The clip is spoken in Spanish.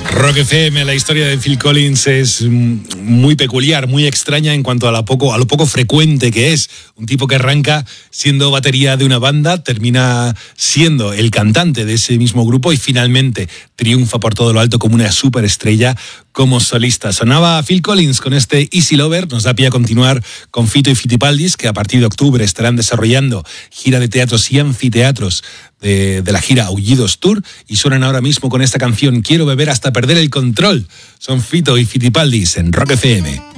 Rock FM, la historia de Phil Collins es muy peculiar, muy extraña en cuanto a lo poco frecuente que es. Un tipo que arranca siendo batería de una banda, termina siendo el cantante de ese mismo grupo y finalmente triunfa por todo lo alto como una superestrella como solista. Sonaba Phil Collins con este Easy Lover. Nos da pie a continuar con Fito y Fitipaldis, que a partir de octubre estarán desarrollando gira de teatros y anfiteatros de la gira Aullidos Tour, y suenan ahora mismo con esta canción Quiero beber hasta perder el control. Son Fito y Fitipaldis en Rock FM.